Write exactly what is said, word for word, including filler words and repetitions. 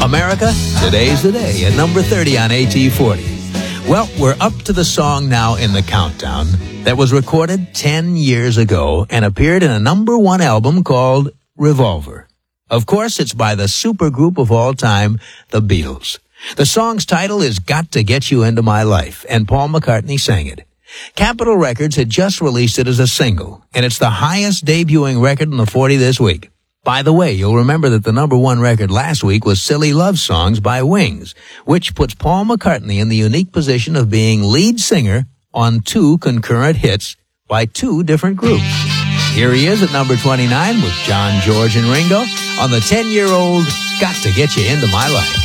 America, today's the day at number thirty on A T forty. Well, we're up to the song now in the countdown that was recorded ten years ago and appeared in a number one album called Revolver. Of course, it's by the supergroup of all time, the Beatles. The song's title is Got to Get You Into My Life, and Paul McCartney sang it. Capitol Records had just released it as a single, and it's the highest debuting record in the forty this week. By the way, you'll remember that the number one record last week was Silly Love Songs by Wings, which puts Paul McCartney in the unique position of being lead singer on two concurrent hits by two different groups. Here he is at number twenty-nine with John, George, and Ringo on the ten-year-old Got to Get You Into My Life.